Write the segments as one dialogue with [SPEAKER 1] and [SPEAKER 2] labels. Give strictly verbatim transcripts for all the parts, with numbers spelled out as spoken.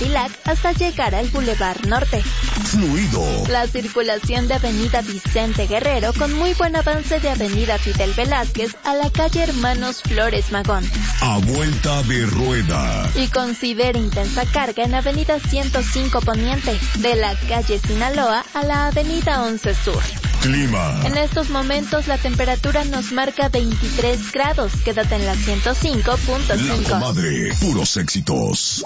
[SPEAKER 1] Candilac hasta llegar al Boulevard Norte.
[SPEAKER 2] Fluido.
[SPEAKER 1] La circulación de Avenida Vicente Guerrero con muy buen avance de Avenida Fidel Velázquez a la calle Hermanos Flores Magón.
[SPEAKER 2] A vuelta de rueda.
[SPEAKER 1] Y considera intensa carga en Avenida ciento cinco Poniente, de la calle Sinaloa a la Avenida once Sur.
[SPEAKER 2] Clima.
[SPEAKER 1] En estos momentos la temperatura nos marca veintitrés grados. Quédate en la ciento cinco punto cinco.
[SPEAKER 2] La Comadre, puros éxitos.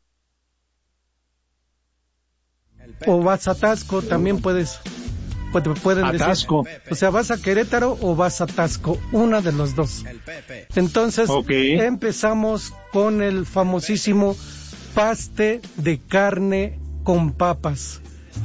[SPEAKER 3] O vas a Tasco, también puedes, pueden, pueden decir.
[SPEAKER 4] Tasco.
[SPEAKER 3] O sea, vas a Querétaro o vas a Tasco, una de los dos. Entonces,
[SPEAKER 4] okay.
[SPEAKER 3] Empezamos con el famosísimo paste de carne con papas.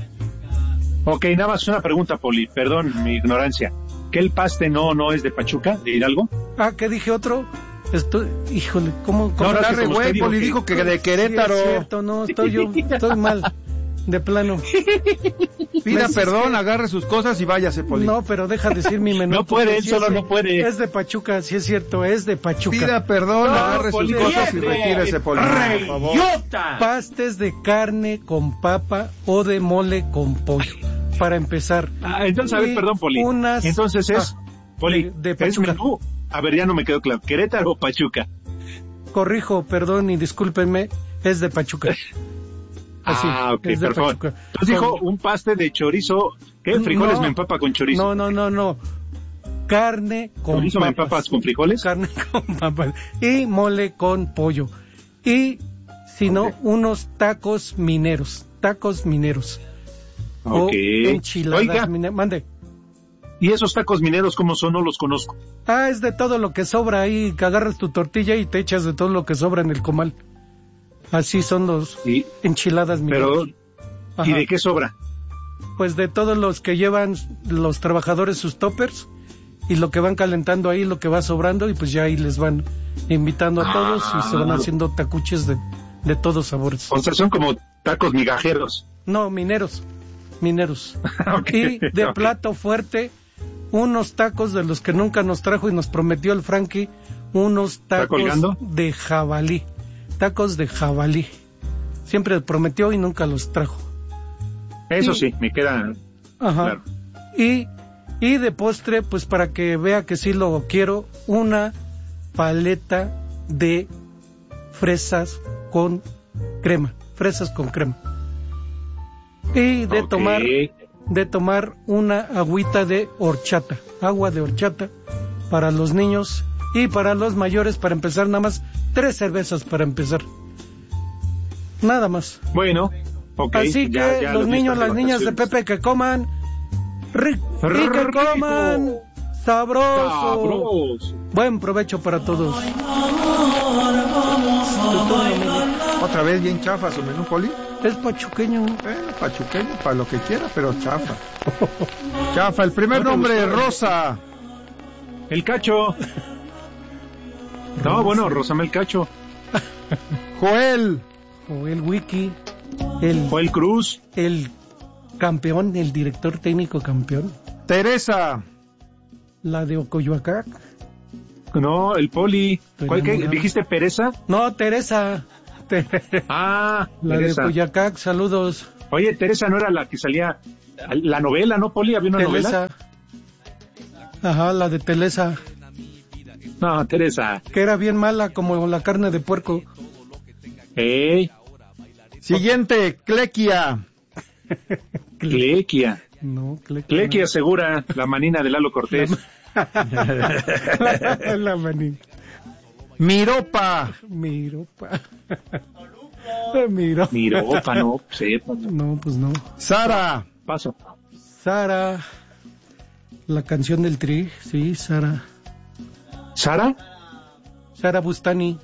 [SPEAKER 4] Ok, nada más una pregunta, Poli, perdón mi ignorancia. ¿Que el paste no no es de Pachuca, de Hidalgo?
[SPEAKER 3] Ah, ¿qué dije otro? Estoy, híjole, ¿cómo? cómo
[SPEAKER 4] no,
[SPEAKER 5] está re güey, Poli dijo que de Querétaro.
[SPEAKER 3] Sí, es cierto, no, estoy yo, estoy mal, de plano.
[SPEAKER 5] Pida perdón, agarre sus cosas y váyase, Poli.
[SPEAKER 3] No, pero deja decir mi menú.
[SPEAKER 4] No puede, él
[SPEAKER 3] sí
[SPEAKER 4] solo
[SPEAKER 3] es,
[SPEAKER 4] no puede.
[SPEAKER 3] Es de Pachuca, sí es cierto, es de Pachuca.
[SPEAKER 5] Pida perdón,
[SPEAKER 4] no,
[SPEAKER 5] agarre
[SPEAKER 4] Poli,
[SPEAKER 5] sus cosas y
[SPEAKER 4] fíjate,
[SPEAKER 5] retírese, Poli, por favor.
[SPEAKER 3] Pastes de carne con papa o de mole con pollo, para empezar.
[SPEAKER 4] Ah, entonces, a ver,
[SPEAKER 3] Y
[SPEAKER 4] perdón, Poli.
[SPEAKER 3] Unas...
[SPEAKER 4] Entonces es,
[SPEAKER 3] ah,
[SPEAKER 4] Poli,
[SPEAKER 3] de, de
[SPEAKER 4] es
[SPEAKER 3] Pachuca.
[SPEAKER 4] menú. A ver, ya no me quedó claro. ¿Querétaro o Pachuca?
[SPEAKER 3] Corrijo, perdón y discúlpenme, es de Pachuca. Así,
[SPEAKER 4] ah, ok,
[SPEAKER 3] es de
[SPEAKER 4] perfecto.
[SPEAKER 3] Pachuca.
[SPEAKER 4] Entonces dijo un paste de chorizo. ¿Qué? ¿Frijoles
[SPEAKER 3] No,
[SPEAKER 4] me empapa con chorizo?
[SPEAKER 3] No, no, no, no. Carne con
[SPEAKER 4] ¿Chorizo
[SPEAKER 3] papas.
[SPEAKER 4] me empapas con frijoles?
[SPEAKER 3] Carne con papas. Y mole con pollo. Y, si no,
[SPEAKER 4] okay.
[SPEAKER 3] unos tacos mineros. Tacos mineros.
[SPEAKER 4] Ok.
[SPEAKER 3] O enchiladas
[SPEAKER 4] Oiga,
[SPEAKER 3] mineras. Mande.
[SPEAKER 4] ¿y esos tacos mineros cómo son? No los conozco.
[SPEAKER 3] Ah, es de todo lo que sobra ahí, que agarras tu tortilla y te echas de todo lo que sobra en el comal. Así son los
[SPEAKER 4] Sí.
[SPEAKER 3] enchiladas
[SPEAKER 4] Pero,
[SPEAKER 3] mineras.
[SPEAKER 4] ¿y
[SPEAKER 3] Ajá.
[SPEAKER 4] de qué sobra?
[SPEAKER 3] Pues de todos los que llevan los trabajadores sus toppers y lo que van calentando ahí, lo que va sobrando, y pues ya ahí les van invitando a todos
[SPEAKER 4] Ah.
[SPEAKER 3] y se van haciendo tacuches de, de todos sabores.
[SPEAKER 4] O sea, son como tacos migajeros.
[SPEAKER 3] No, mineros, mineros.
[SPEAKER 4] Okay,
[SPEAKER 3] Y de
[SPEAKER 4] okay.
[SPEAKER 3] plato fuerte, unos tacos de los que nunca nos trajo y nos prometió el Frankie, unos tacos
[SPEAKER 4] colgando?
[SPEAKER 3] de jabalí, tacos de jabalí. Siempre prometió y nunca los trajo.
[SPEAKER 4] Eso
[SPEAKER 3] Y-
[SPEAKER 4] sí, me queda
[SPEAKER 3] Ajá.
[SPEAKER 4] claro.
[SPEAKER 3] Y, y de postre, pues para que vea que sí lo quiero, una paleta de fresas con crema, fresas con crema. Y de
[SPEAKER 4] Ok.
[SPEAKER 3] tomar, de tomar una agüita de horchata, agua de horchata para los niños y para los mayores, para empezar nada más, tres cervezas para empezar. Nada más.
[SPEAKER 4] Bueno, ok.
[SPEAKER 3] Así
[SPEAKER 4] ya-
[SPEAKER 3] que
[SPEAKER 4] ya
[SPEAKER 3] los
[SPEAKER 4] los
[SPEAKER 3] niños,
[SPEAKER 4] días
[SPEAKER 3] las niñas de
[SPEAKER 4] vacaciones.
[SPEAKER 3] Pepe que coman ri- y que
[SPEAKER 4] Rico.
[SPEAKER 3] coman sabroso.
[SPEAKER 4] Sabroso.
[SPEAKER 3] Buen provecho para todos.
[SPEAKER 5] Otra vez bien chafa su menú, Poli.
[SPEAKER 3] Es pachuqueño.
[SPEAKER 5] Eh, pachuqueño, para lo que quiera, pero chafa. Chafa, el primer
[SPEAKER 4] ¿No te
[SPEAKER 5] nombre,
[SPEAKER 4] gustó?
[SPEAKER 5] Rosa.
[SPEAKER 4] El cacho. No, bueno, Rosamel Cacho.
[SPEAKER 5] Joel.
[SPEAKER 3] O el wiki. El,
[SPEAKER 4] Joel Cruz.
[SPEAKER 3] el campeón, el director técnico campeón.
[SPEAKER 5] Teresa.
[SPEAKER 3] La de Ocoyoacac.
[SPEAKER 4] No, el Poli.
[SPEAKER 3] Estoy
[SPEAKER 4] ¿Cuál que
[SPEAKER 3] enamorado.
[SPEAKER 4] dijiste, Pereza?
[SPEAKER 3] No, Teresa. Te-
[SPEAKER 4] Ah,
[SPEAKER 3] La
[SPEAKER 4] Teresa.
[SPEAKER 3] de Ocoyoacac, saludos.
[SPEAKER 4] Oye, Teresa no era la que salía la novela, ¿no, Poli? ¿Había una novela?
[SPEAKER 3] Telesa. Ajá, la de Telesa.
[SPEAKER 4] No, Teresa.
[SPEAKER 3] Que era bien mala como la carne de puerco.
[SPEAKER 4] Ey,
[SPEAKER 5] Siguiente, Clequia.
[SPEAKER 4] Clequia.
[SPEAKER 3] No, Clequia.
[SPEAKER 4] Clequia Segura, la manina de Lalo Cortés.
[SPEAKER 3] La, la maní.
[SPEAKER 5] Miropa.
[SPEAKER 3] Miropa. Miro.
[SPEAKER 4] Miropa, no, sí,
[SPEAKER 3] No, pues no.
[SPEAKER 5] Sara.
[SPEAKER 4] paso.
[SPEAKER 3] Sara. La canción del Tri, sí, Sara.
[SPEAKER 4] ¿Sara?
[SPEAKER 3] Sara Bustani.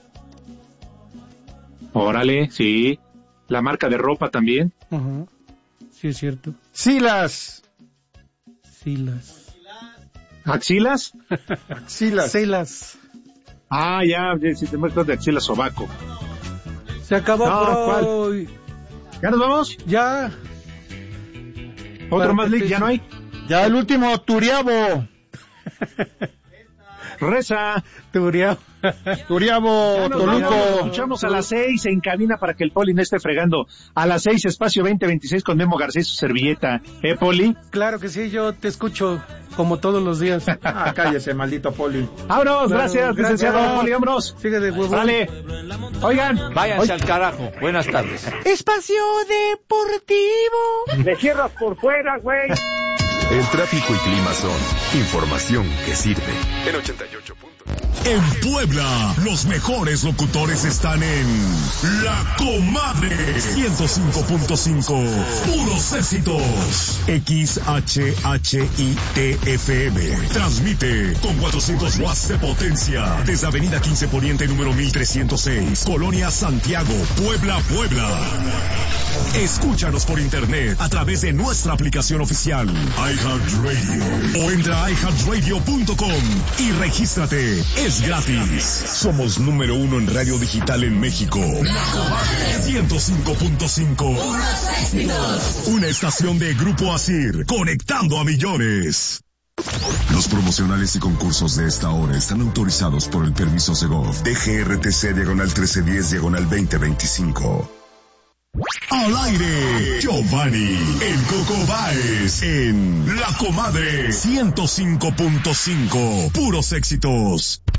[SPEAKER 4] Órale, sí. La marca de ropa también.
[SPEAKER 3] Ajá. Sí, es cierto.
[SPEAKER 5] Silas.
[SPEAKER 3] Silas.
[SPEAKER 4] ¿Axilas?
[SPEAKER 5] Silas.
[SPEAKER 3] Silas.
[SPEAKER 4] Ah, ya, ya, si te muestras de axilas sobaco.
[SPEAKER 3] Se acabó
[SPEAKER 4] No,
[SPEAKER 3] por
[SPEAKER 4] ¿cuál?
[SPEAKER 3] hoy.
[SPEAKER 4] ¿Ya nos vamos?
[SPEAKER 3] Ya.
[SPEAKER 4] ¿Otro
[SPEAKER 3] Para
[SPEAKER 4] más
[SPEAKER 3] que
[SPEAKER 4] leak?
[SPEAKER 3] te-
[SPEAKER 4] ¿Ya no hay?
[SPEAKER 5] Ya el último, Turiabo.
[SPEAKER 4] Reza.
[SPEAKER 3] Turiabo.
[SPEAKER 5] Turiabo,
[SPEAKER 4] Ya nos
[SPEAKER 5] Toluco.
[SPEAKER 4] vamos, nos escuchamos a las seis en cabina para que el Poli no esté fregando. A las seis, espacio veinte veintiséis con Memo García y su servilleta. ¿Eh, Poli?
[SPEAKER 3] Claro que sí, yo te escucho como todos los días.
[SPEAKER 5] Ah, cállese, maldito Poli.
[SPEAKER 4] Vámonos,
[SPEAKER 3] Claro,
[SPEAKER 4] gracias,
[SPEAKER 3] gracias.
[SPEAKER 4] licenciado Poli, vámonos.
[SPEAKER 3] Sigue de huevo.
[SPEAKER 4] Vale. Oigan.
[SPEAKER 6] Váyanse al carajo. Buenas tardes.
[SPEAKER 3] Espacio Deportivo.
[SPEAKER 7] Le cierras por fuera, güey.
[SPEAKER 8] El tráfico y clima son información que sirve. En ochenta y ocho puntos.
[SPEAKER 2] En Puebla, los mejores locutores están en La Comadre ciento cinco punto cinco. Puros éxitos. X H H I T F M. Transmite con cuatrocientos watts de potencia desde Avenida quince Poniente número mil trescientos seis, Colonia Santiago, Puebla, Puebla. Escúchanos por internet a través de nuestra aplicación oficial iHeartRadio o entra a i heart radio punto com y regístrate. Es gratis. Somos número uno en radio digital en México. ciento cinco punto cinco. Una estación de Grupo Asir, conectando a millones. Los promocionales y concursos de esta hora están autorizados por el permiso Segov D G R T C diagonal trece diez diagonal veinte veinticinco. Al aire, Giovanni, el Coco Baez, en La Comadre ciento cinco punto cinco. Puros éxitos.